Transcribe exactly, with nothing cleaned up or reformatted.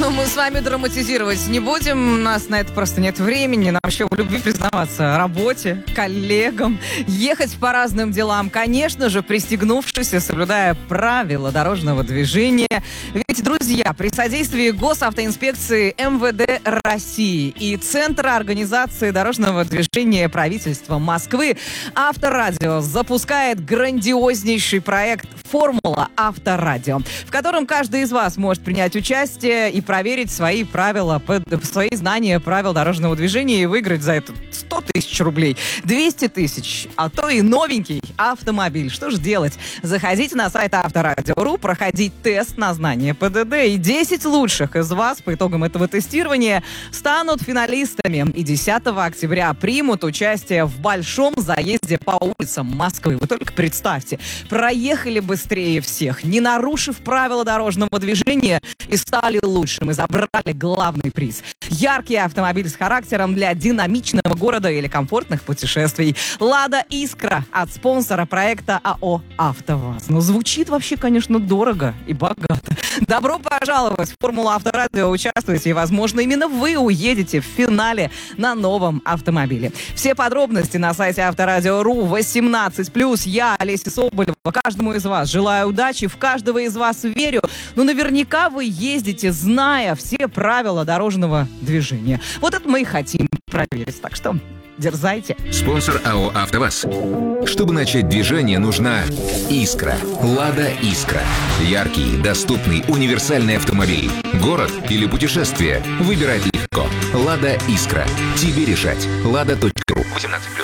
Но мы с вами драматизировать не будем. У нас на это просто нет времени. Нам еще в любви признаваться работе, коллегам, ехать по разным делам. Конечно же, пристегнувшись и соблюдая правила дорожного движения. Ведь, друзья, при содействии Госавтоинспекции эм вэ дэ России и Центра организации дорожного движения правительства Москвы Авторадио запускает грандиознейший проект «Формула Авторадио», в котором каждый из вас может принять участие и проверить свои правила, свои знания правил дорожного движения и выиграть за это сто тысяч рублей, двести тысяч, а то и новенький автомобиль. Что же делать? Заходите на сайт авторадио точка ру, проходить тест на знание пэ дэ дэ, и десять лучших из вас по итогам этого тестирования станут финалистами и десятого октября примут участие в большом заезде по улицам Москвы. Вы только представьте, проехали быстрее всех, не нарушив правила дорожного движения, и стали лучшим, и забрали главный приз. Яркий автомобиль с характером для динамичного города или комфортных путешествий. «Лада Искра» от спонсора проекта а о «АвтоВАЗ». Ну, звучит вообще, конечно, дорого и богато. Добро пожаловать в «Формулу Авторадио». Участвуйте, и, возможно, именно вы уедете в финале на новом автомобиле. Все подробности на сайте авторадио точка ру. восемнадцать плюс. Я, Олеся Соболева, каждому из вас желаю удачи, в каждого из вас верю. Но наверняка вы ездите, зная все правила дорожного движения. Вот это мы и хотим проверить. Так что дерзайте. Спонсор а о «АвтоВАЗ». Чтобы начать движение, нужна «Искра». «Лада Искра». Яркий, доступный, универсальный автомобиль. Город или путешествие? Выбирать легко. «Лада Искра». Тебе решать. лада точка ру. восемнадцать плюс.